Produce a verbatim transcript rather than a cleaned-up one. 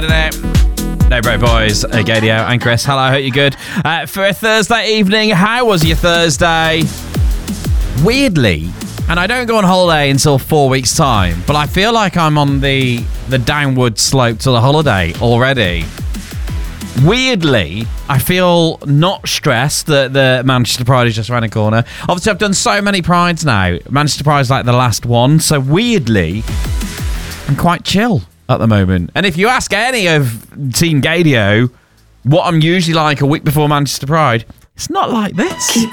isn't it? No Break Boys, uh, Gadio and Chris. Hello, I hope you're good. Uh, for a Thursday evening, how was your Thursday? Weirdly, and I don't go on holiday until four weeks' time, but I feel like I'm on the, the downward slope to the holiday already. Weirdly, I feel not stressed that the Manchester Pride is just around the corner. Obviously, I've done so many Prides now. Manchester Pride's like the last one, so weirdly, I'm quite chill at the moment. And if you ask any of Team Gadio what I'm usually like a week before Manchester Pride, it's not like this. Keep